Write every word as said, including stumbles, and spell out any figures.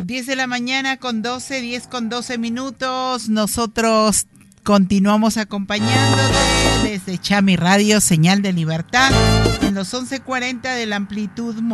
diez de la mañana con doce, diez con doce minutos. Nosotros continuamos acompañándote desde Chami Radio, señal de libertad, en los once cuarenta de la amplitud